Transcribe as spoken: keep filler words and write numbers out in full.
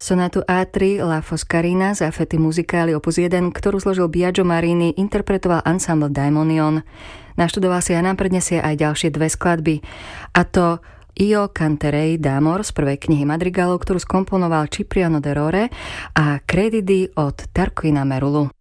Sonátu á tri La Foscarina za Fety Musicali opus jeden, ktorú zložil Biagio Marini, interpretoval ensemble Daimonion. Naštudoval si a nám prednesie aj ďalšie dve skladby, a to Io canterei d'amor z prvej knihy madrigalov, ktorú skomponoval Cipriano de Rore, a Credidi od Tarquina Merulu.